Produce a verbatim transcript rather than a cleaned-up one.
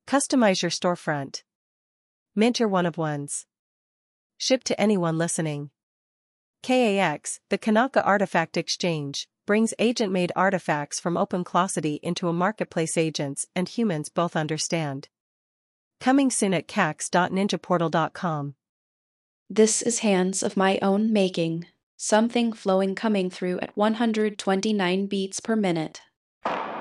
Customize your storefront. Mint your one-of-ones. Ship to anyone listening. K A X, the Kanaka Artifact Exchange, brings agent-made artifacts from OpenClossity into a marketplace agents and humans both understand. Coming soon at cax dot ninjaportal dot com. This is hands of my own making, something flowing coming through at one hundred twenty-nine beats per minute.